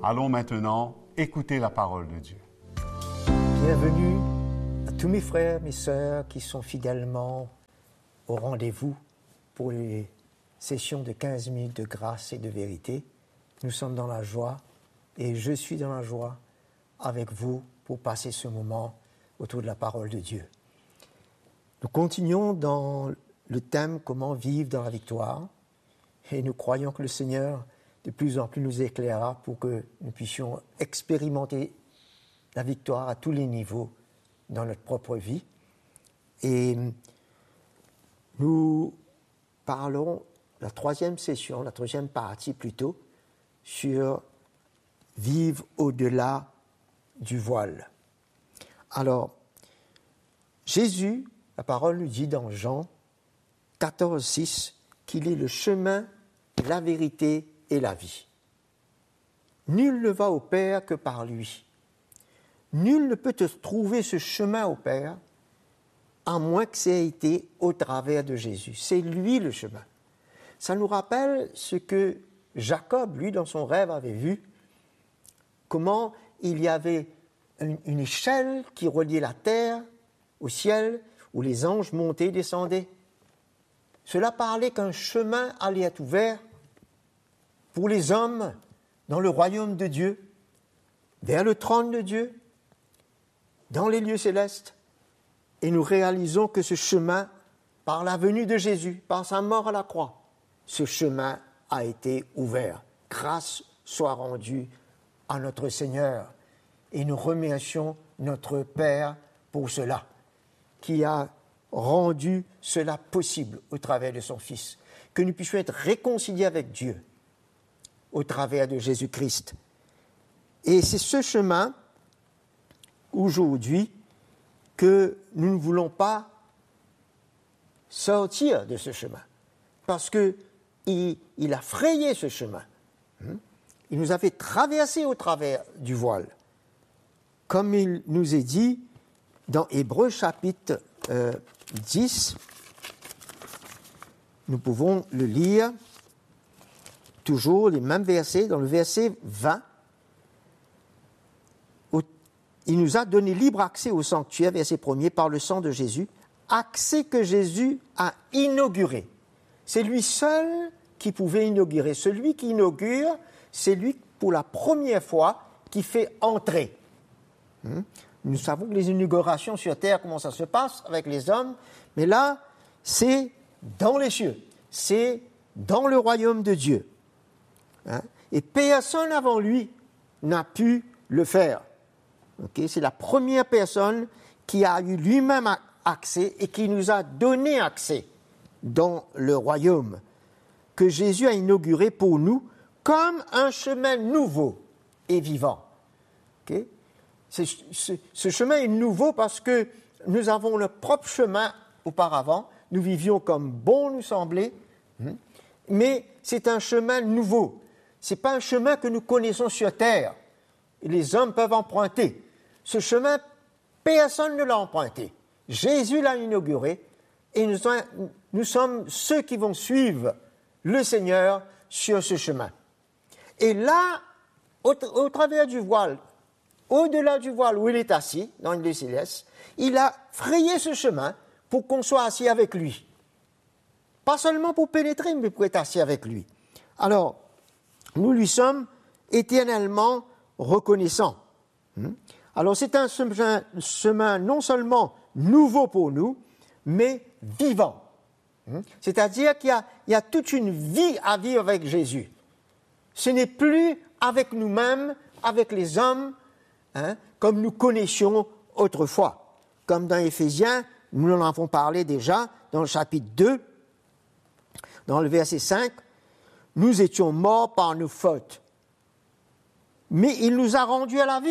Allons maintenant écouter la parole de Dieu. Bienvenue à tous mes frères, mes sœurs qui sont fidèlement au rendez-vous pour les sessions de 15 minutes de grâce et de vérité. Nous sommes dans la joie et je suis dans la joie avec vous pour passer ce moment autour de la parole de Dieu. Nous continuons dans le thème « Comment vivre dans la victoire » et nous croyons que le Seigneur de plus en plus nous éclairera pour que nous puissions expérimenter la victoire à tous les niveaux dans notre propre vie. Et nous parlons, la troisième session, la troisième partie plutôt, sur vivre au-delà du voile. Alors, Jésus, la parole nous dit dans Jean 14, 6, qu'il est le chemin, la vérité et la vie. Nul ne va au Père que par lui. Nul ne peut te trouver ce chemin au Père à moins que ça ait été au travers de Jésus. C'est lui le chemin. Ça nous rappelle ce que Jacob, lui, dans son rêve, avait vu, comment il y avait une échelle qui reliait la terre au ciel, où les anges montaient et descendaient. Cela parlait qu'un chemin allait être ouvert pour les hommes dans le royaume de Dieu, vers le trône de Dieu, dans les lieux célestes. Et nous réalisons que ce chemin, par la venue de Jésus, par sa mort à la croix, ce chemin a été ouvert. Grâce soit rendue à notre Seigneur. Et nous remercions notre Père pour cela, qui a rendu cela possible au travers de son Fils, que nous puissions être réconciliés avec Dieu au travers de Jésus-Christ. Et c'est ce chemin, aujourd'hui, que nous ne voulons pas sortir de ce chemin, parce qu'il a frayé ce chemin. Il nous a fait traverser au travers du voile. Comme il nous est dit dans Hébreux chapitre 10, nous pouvons le lire, toujours les mêmes versets, dans le verset 20, il nous a donné libre accès au sanctuaire, verset 1er, par le sang de Jésus, accès que Jésus a inauguré. C'est lui seul qui pouvait inaugurer. Celui qui inaugure, c'est lui pour la première fois qui fait entrer. Nous savons que les inaugurations sur terre, comment ça se passe avec les hommes, mais là, c'est dans les cieux, c'est dans le royaume de Dieu. Et personne avant lui n'a pu le faire. C'est la première personne qui a eu lui-même accès et qui nous a donné accès dans le royaume que Jésus a inauguré pour nous comme un chemin nouveau et vivant. Ce chemin est nouveau parce que nous avons le propre chemin auparavant. Nous vivions comme bon nous semblait, mais c'est un chemin nouveau. Ce n'est pas un chemin que nous connaissons sur terre. Et les hommes peuvent emprunter. Ce chemin, personne ne l'a emprunté. Jésus l'a inauguré et nous sommes ceux qui vont suivre le Seigneur sur ce chemin. Et là, au travers du voile, au-delà du voile où il est assis, dans les lieux célestes, il a frayé ce chemin pour qu'on soit assis avec lui. Pas seulement pour pénétrer, mais pour être assis avec lui. Alors, nous lui sommes éternellement reconnaissants. Alors, c'est un chemin non seulement nouveau pour nous, mais vivant. C'est-à-dire qu'il y a toute une vie à vivre avec Jésus. Ce n'est plus avec nous-mêmes, avec les hommes, comme nous connaissions autrefois. Comme dans Éphésiens, nous en avons parlé déjà, dans le chapitre 2, dans le verset 5, « Nous étions morts par nos fautes, mais il nous a rendus à la vie. »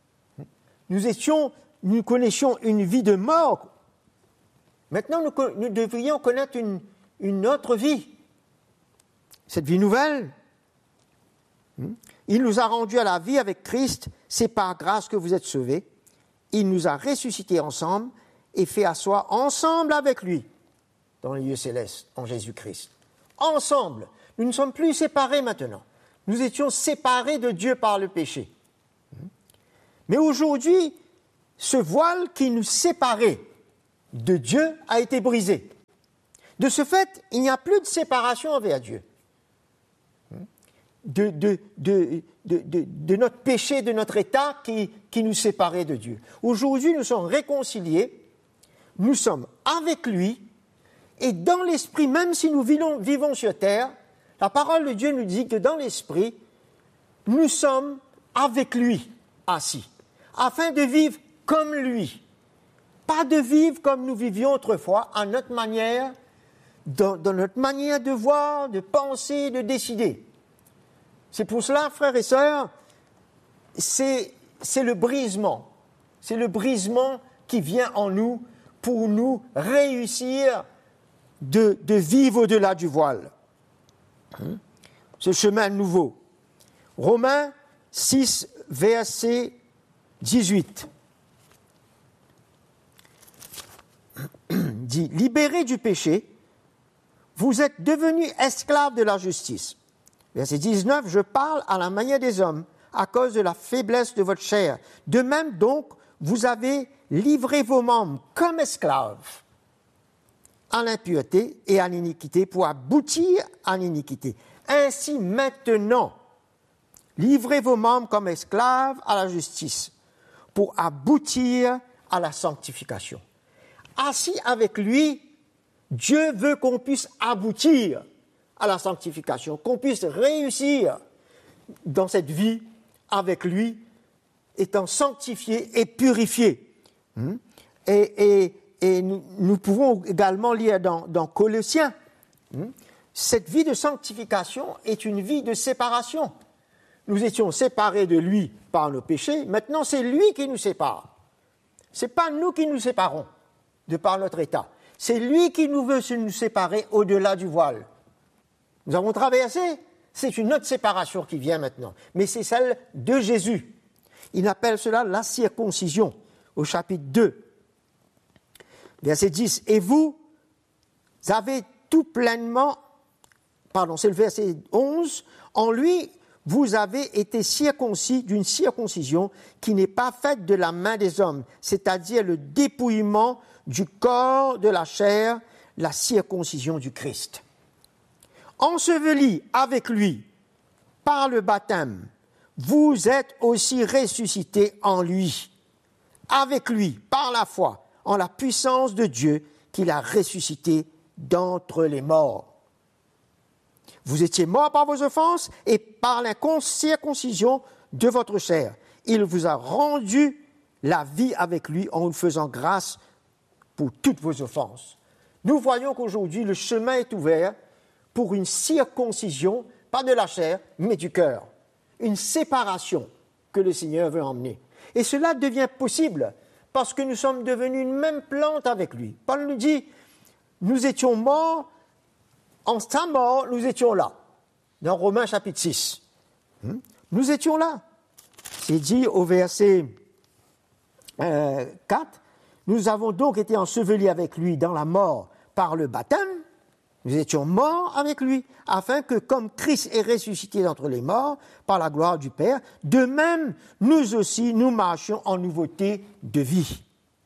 Nous connaissions une vie de mort. Maintenant, nous devrions connaître une autre vie. Cette vie nouvelle, il nous a rendus à la vie avec Christ. C'est par grâce que vous êtes sauvés. Il nous a ressuscités ensemble et fait asseoir ensemble avec lui dans les lieux célestes, en Jésus-Christ. Ensemble. Nous ne sommes plus séparés maintenant. Nous étions séparés de Dieu par le péché. Mais aujourd'hui, ce voile qui nous séparait de Dieu a été brisé. De ce fait, il n'y a plus de séparation envers Dieu. De notre péché, de notre état qui nous séparait de Dieu. Aujourd'hui, nous sommes réconciliés, nous sommes avec lui, et dans l'esprit, même si nous vivons sur terre, la parole de Dieu nous dit que dans l'esprit, nous sommes avec lui assis, afin de vivre comme lui. Pas de vivre comme nous vivions autrefois, à notre manière, dans notre manière de voir, de penser, de décider. C'est pour cela, frères et sœurs, c'est le brisement. C'est le brisement qui vient en nous pour nous réussir de vivre au-delà du voile. Ce chemin nouveau. Romains 6, verset 18. Dit, libérés du péché, vous êtes devenus esclaves de la justice. Verset 19, je parle à la manière des hommes, à cause de la faiblesse de votre chair. De même donc, vous avez livré vos membres comme esclaves à l'impureté et à l'iniquité pour aboutir à l'iniquité. Ainsi maintenant, livrez vos membres comme esclaves à la justice pour aboutir à la sanctification. Assis avec lui, Dieu veut qu'on puisse aboutir à la sanctification, qu'on puisse réussir dans cette vie avec lui, étant sanctifié et purifié. Et nous pouvons également lire dans Colossiens, cette vie de sanctification est une vie de séparation. Nous étions séparés de lui par nos péchés, maintenant c'est lui qui nous sépare. Ce n'est pas nous qui nous séparons de par notre état. C'est lui qui nous veut nous séparer au-delà du voile. Nous avons traversé, c'est une autre séparation qui vient maintenant, mais c'est celle de Jésus. Il appelle cela la circoncision, au chapitre 2, verset 10. Et vous avez tout pleinement, c'est le verset 11, en lui, vous avez été circoncis d'une circoncision qui n'est pas faite de la main des hommes, c'est-à-dire le dépouillement du corps de la chair, la circoncision du Christ. Ensevelis avec lui par le baptême, vous êtes aussi ressuscités en lui, avec lui par la foi, en la puissance de Dieu qu'il a ressuscité d'entre les morts. Vous étiez morts par vos offenses et par la circoncision de votre chair. Il vous a rendu la vie avec lui en vous faisant grâce pour toutes vos offenses. Nous voyons qu'aujourd'hui, le chemin est ouvert pour une circoncision, pas de la chair, mais du cœur. Une séparation que le Seigneur veut emmener. Et cela devient possible parce que nous sommes devenus une même plante avec lui. Paul nous dit, nous étions morts, en sa mort, nous étions là. Dans Romains chapitre 6. Nous étions là. C'est dit au verset 4, nous avons donc été ensevelis avec lui dans la mort par le baptême. Nous étions morts avec lui, afin que, comme Christ est ressuscité d'entre les morts par la gloire du Père, de même, nous aussi, nous marchions en nouveauté de vie.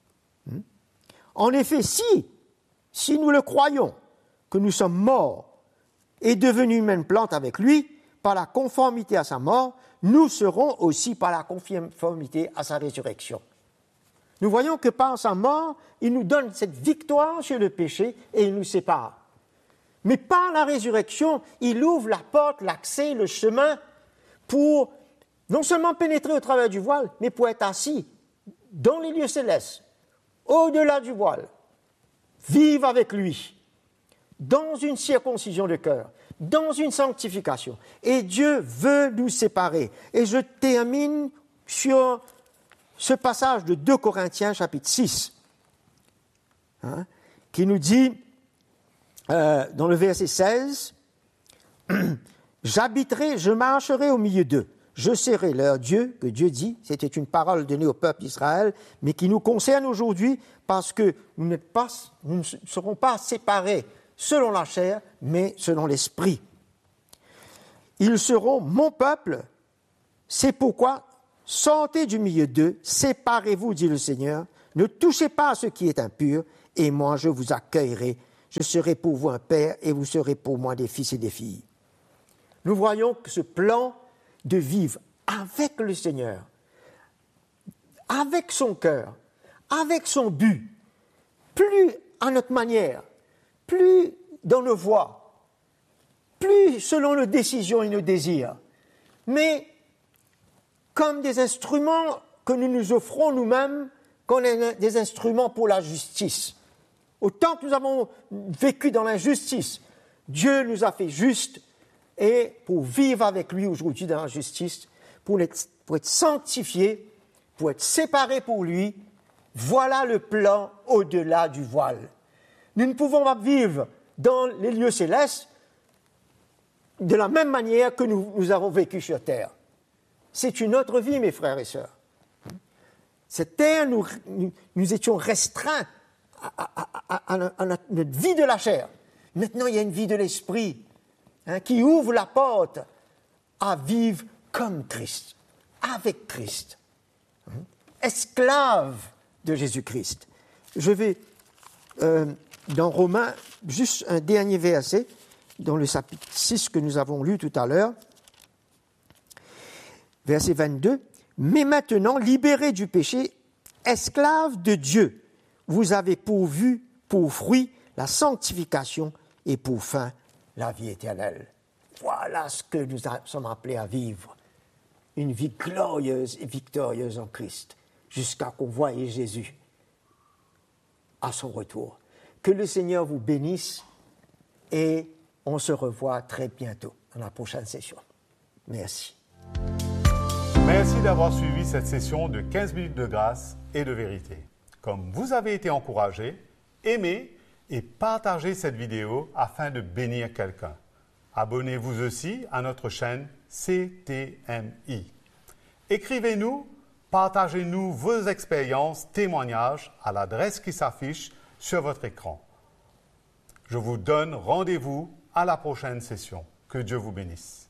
En effet, si nous le croyons, que nous sommes morts et devenus une même plante avec lui, par la conformité à sa mort, nous serons aussi par la conformité à sa résurrection. Nous voyons que par sa mort, il nous donne cette victoire sur le péché et il nous sépare. Mais par la résurrection, il ouvre la porte, l'accès, le chemin pour non seulement pénétrer au travers du voile, mais pour être assis dans les lieux célestes, au-delà du voile, vivre avec lui, dans une circoncision de cœur, dans une sanctification. Et Dieu veut nous séparer. Et je termine sur ce passage de 2 Corinthiens, chapitre 6, qui nous dit, dans le verset 16, « J'habiterai, je marcherai au milieu d'eux. Je serai leur Dieu, que Dieu dit, c'était une parole donnée au peuple d'Israël, mais qui nous concerne aujourd'hui parce que nous ne serons pas séparés selon la chair, mais selon l'esprit. » Ils seront mon peuple. C'est pourquoi sortez du milieu d'eux, séparez-vous, dit le Seigneur. Ne touchez pas à ce qui est impur, et moi je vous accueillerai. Je serai pour vous un père, et vous serez pour moi des fils et des filles. Nous voyons que ce plan de vivre avec le Seigneur, avec son cœur, avec son but, plus à notre manière, plus dans nos voies, plus selon nos décisions et nos désirs, mais comme des instruments que nous nous offrons nous-mêmes, comme des instruments pour la justice. Autant que nous avons vécu dans l'injustice, Dieu nous a fait justes, et pour vivre avec lui aujourd'hui dans la justice, pour être sanctifiés, pour être séparés pour lui, voilà le plan au-delà du voile. Nous ne pouvons pas vivre dans les lieux célestes de la même manière que nous avons vécu sur terre. C'est une autre vie, mes frères et sœurs. Cette terre, nous étions restreints à notre vie de la chair. Maintenant, il y a une vie de l'esprit qui ouvre la porte à vivre comme Christ, avec Christ, esclave de Jésus-Christ. Je vais, dans Romains, juste un dernier verset, dans le chapitre 6 que nous avons lu tout à l'heure, verset 22. « Mais maintenant, libérés du péché, esclaves de Dieu, vous avez pour fruit la sanctification et pour fin la vie éternelle. » Voilà ce que nous sommes appelés à vivre. Une vie glorieuse et victorieuse en Christ, jusqu'à qu'on voie Jésus à son retour. Que le Seigneur vous bénisse et on se revoit très bientôt dans la prochaine session. Merci. Merci d'avoir suivi cette session de 15 minutes de grâce et de vérité. Comme vous avez été encouragé, aimez et partagez cette vidéo afin de bénir quelqu'un. Abonnez-vous aussi à notre chaîne CTMI. Écrivez-nous, partagez-nous vos expériences, témoignages à l'adresse qui s'affiche sur votre écran. Je vous donne rendez-vous à la prochaine session. Que Dieu vous bénisse.